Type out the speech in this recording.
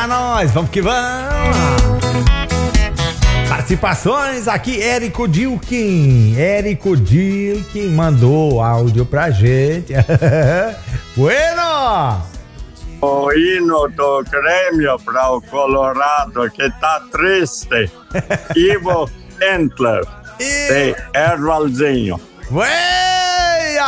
nós, vamos que vamos. Participações aqui, Érico Dilkin mandou áudio pra gente. Bueno! O hino do Grêmio para o Colorado que tá triste. Ivo Entler, de Ervalzinho. Bueno!